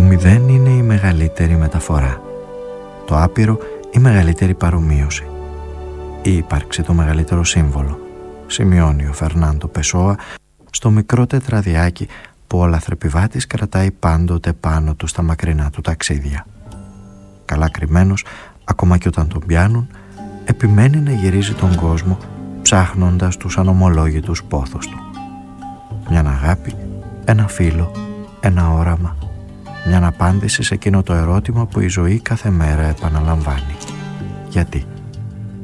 μηδέν είναι η μεγαλύτερη μεταφορά. Το άπειρο η μεγαλύτερη παρομοίωση. Η ύπαρξη το μεγαλύτερο σύμβολο, σημειώνει ο Φερνάντο Πεσόα στο μικρό τετραδιάκι που ο λαθρεπιβάτης κρατάει πάντοτε πάνω του στα μακρινά του ταξίδια. Καλά κρυμμένος, ακόμα και όταν τον πιάνουν, επιμένει να γυρίζει τον κόσμο ψάχνοντας τους ανομολόγητους πόθους του. Μιαν αγάπη, ένα φίλο, ένα όραμα, μια απάντηση σε εκείνο το ερώτημα που η ζωή κάθε μέρα επαναλαμβάνει. Γιατί?